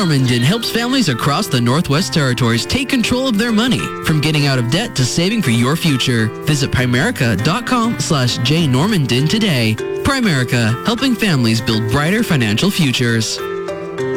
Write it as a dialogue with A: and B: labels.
A: Normandin helps families across the Northwest Territories take control of their money, from getting out of debt to saving for your future. Visit Primerica.com/jnormandin today. Primerica, helping families build brighter financial futures.